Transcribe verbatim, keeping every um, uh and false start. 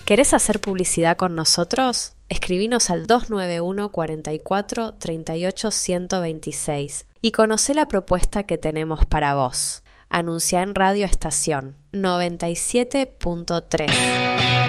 ¿Querés hacer publicidad con nosotros? Escribinos al dos nueve uno, cuatro cuatro, tres ocho, uno dos seis y conocé la propuesta que tenemos para vos. Anuncia en Radio Estación noventa y siete punto tres.